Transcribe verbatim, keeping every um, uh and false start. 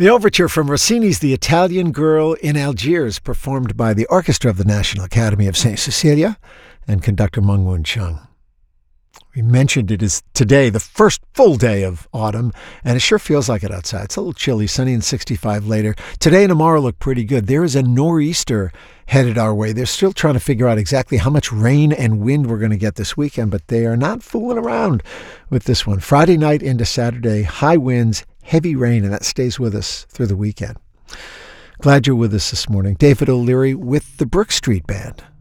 The overture from Rossini's The Italian Girl in Algiers, performed by the Orchestra of the National Academy of Saint Cecilia and conductor Meng Woon Chung. We mentioned it is today the first full day of autumn, and it sure feels like it outside. It's a little chilly, sunny and sixty-five later. Today and tomorrow look pretty good. There is a nor'easter headed our way. They're still trying to figure out exactly how much rain and wind we're going to get this weekend, but they are not fooling around with this one. Friday night into Saturday, high winds, heavy rain, and that stays with us through the weekend. Glad you're with us this morning. David O'Leary with the Brook Street Band.